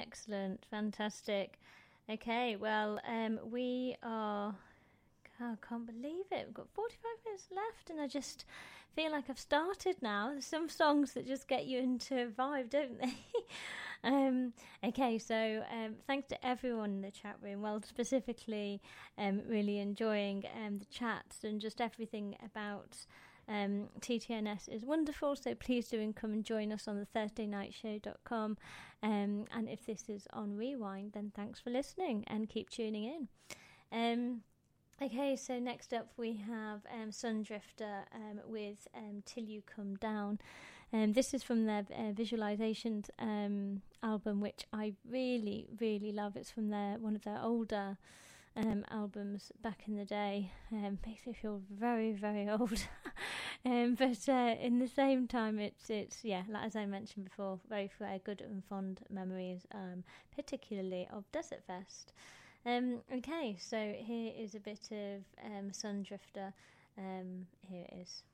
Excellent. Fantastic. Okay, well, we are... I can't believe it. We've got 45 minutes left, and I just feel like I've started now. There's some songs that just get you into a vibe, don't they? Okay, so thanks to everyone in the chat room. Well, specifically, really enjoying the chats and just everything about TTNS is wonderful. So please do come and join us on the ThursdayNightShow.com. And if this is on Rewind, then thanks for listening and keep tuning in. Okay, so next up we have Sundrifter with Till You Come Down. This is from their Visualizations album, which I really, really love. It's from one of their older albums back in the day. Makes me feel very, very old. But in the same time, it's like as I mentioned before, very good and fond memories, particularly of Desert Fest. Okay, so here is a bit of Sundrifter. Here it is.